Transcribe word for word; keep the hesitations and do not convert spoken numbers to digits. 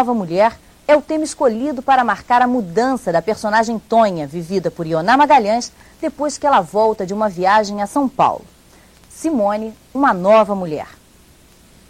Nova Mulher é o tema escolhido para marcar a mudança da personagem Tonha, vivida por Ioná Magalhães, depois que ela volta de uma viagem a São Paulo. Simone, uma nova mulher.